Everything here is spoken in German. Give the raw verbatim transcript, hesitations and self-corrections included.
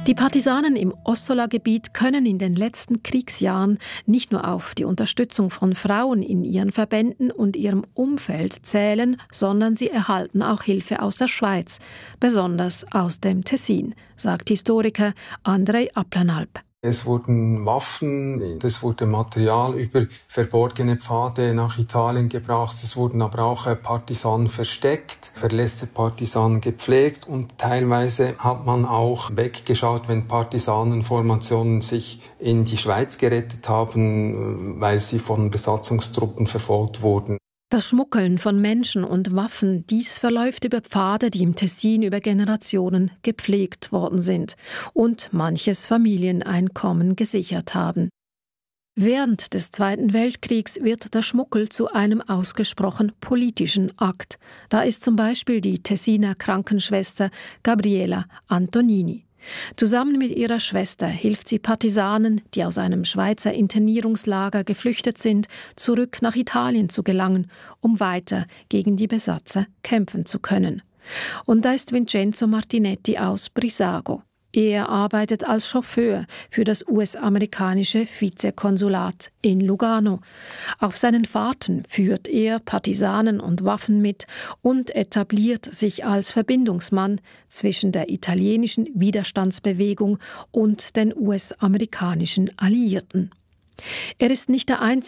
Die Partisanen im Ossola-Gebiet können in den letzten Kriegsjahren nicht nur auf die Unterstützung von Frauen in ihren Verbänden und ihrem Umfeld zählen, sondern sie erhalten auch Hilfe aus der Schweiz, besonders aus dem Tessin, sagt Historiker Andrej Applanalp. Es wurden Waffen, es wurde Material über verborgene Pfade nach Italien gebracht. Es wurden aber auch Partisanen versteckt, verletzte Partisanen gepflegt und teilweise hat man auch weggeschaut, wenn Partisanenformationen sich in die Schweiz gerettet haben, weil sie von Besatzungstruppen verfolgt wurden. Das Schmuggeln von Menschen und Waffen, dies verläuft über Pfade, die im Tessin über Generationen gepflegt worden sind und manches Familieneinkommen gesichert haben. Während des Zweiten Weltkriegs wird der Schmuggel zu einem ausgesprochen politischen Akt. Da ist zum Beispiel die Tessiner Krankenschwester Gabriela Antonini. Zusammen mit ihrer Schwester hilft sie Partisanen, die aus einem Schweizer Internierungslager geflüchtet sind, zurück nach Italien zu gelangen, um weiter gegen die Besatzer kämpfen zu können. Und da ist Vincenzo Martinetti aus Brissago. Er arbeitet als Chauffeur für das U S-amerikanische Vizekonsulat in Lugano. Auf seinen Fahrten führt er Partisanen und Waffen mit und etabliert sich als Verbindungsmann zwischen der italienischen Widerstandsbewegung und den U S-amerikanischen Alliierten. Er ist nicht der einzige